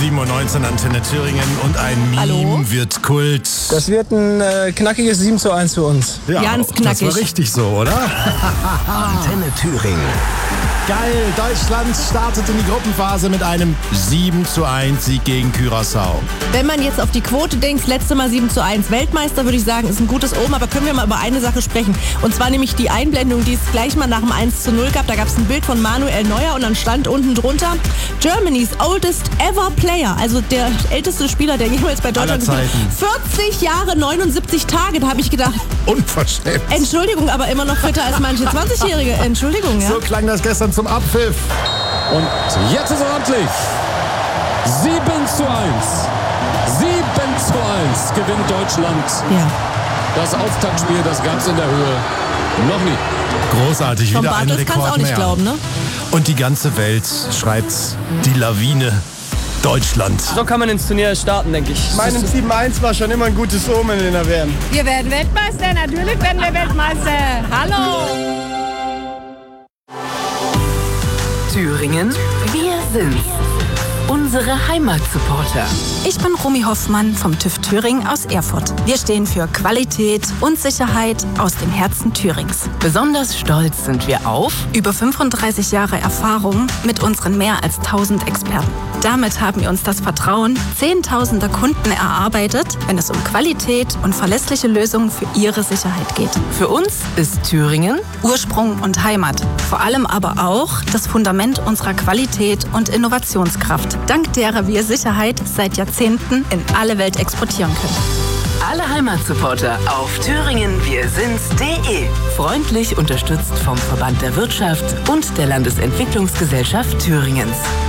7:19 Uhr Antenne Thüringen und ein Meme wird Kult. Das wird ein knackiges 7:1 für uns. Ja, ganz knackig. Das war richtig so, oder? Antenne Thüringen. Geil, Deutschland startet in die Gruppenphase mit einem 7:1 Sieg gegen Curaçao. Wenn man jetzt auf die Quote denkt, letzte Mal 7:1 Weltmeister, würde ich sagen, ist ein gutes Omen. Aber können wir mal über eine Sache sprechen? Und zwar nämlich die Einblendung, die es gleich mal nach dem 1:0 gab. Da gab es ein Bild von Manuel Neuer und dann stand unten drunter Germany's oldest ever player. Also der älteste Spieler, der jemals bei Deutschland gespielt hat. 40 Jahre, 79 Tage. Da habe ich gedacht, unverschämt. Entschuldigung, aber immer noch fitter als manche 20-Jährige. Entschuldigung, ja. So klang das gestern zum Abpfiff. Und jetzt ist er ordentlich. 7:1. 7:1 gewinnt Deutschland. Ja. Das Auftaktspiel, das gab es in der Höhe noch nie. Großartig, Von wieder ein Bartels Rekord kannst auch nicht mehr. glauben, ne? Und die ganze Welt schreibt die Lawine Deutschland. So kann man ins Turnier starten, denke ich. Mein 7:1 war schon immer ein gutes Omen in der WM. Wir werden Weltmeister, natürlich werden wir Weltmeister. Hallo! Thüringen, wir sind's. Unsere Heimatsupporter. Ich bin Romy Hoffmann vom TÜV Thüringen aus Erfurt. Wir stehen für Qualität und Sicherheit aus dem Herzen Thürings. Besonders stolz sind wir auf Über 35 Jahre Erfahrung mit unseren mehr als 1000 Experten. Damit haben wir uns das Vertrauen Zehntausender Kunden erarbeitet, wenn es um Qualität und verlässliche Lösungen für ihre Sicherheit geht. Für uns ist Thüringen Ursprung und Heimat. Vor allem aber auch das Fundament unserer Qualität und Innovationskraft, dank derer wir Sicherheit seit Jahrzehnten in alle Welt exportieren können. alle Heimatsupporter auf thüringenwirsind's.de. Freundlich unterstützt vom Verband der Wirtschaft und der Landesentwicklungsgesellschaft Thüringens.